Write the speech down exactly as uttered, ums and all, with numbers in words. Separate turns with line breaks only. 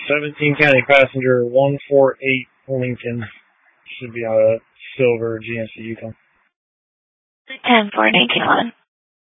seventeen County Passenger one four eight Lincoln. Should be a silver G M C Yukon.
ten four nineteen eleven.